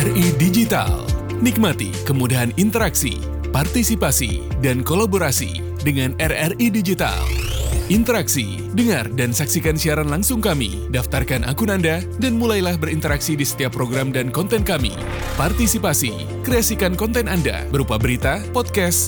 RRI Digital. Nikmati kemudahan interaksi, partisipasi, dan kolaborasi dengan RRI Digital. Interaksi, dengar dan saksikan siaran langsung kami, daftarkan akun Anda, dan mulailah berinteraksi di setiap program dan konten kami. Partisipasi, kreasikan konten Anda berupa berita, podcast,